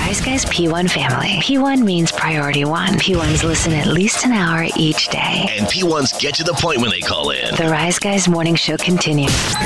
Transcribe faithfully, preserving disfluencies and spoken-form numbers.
Rise Guys P one family. P one means priority one. P ones listen at least an hour each day. And P ones get to the point when they call in. The Rise Guys morning show continues.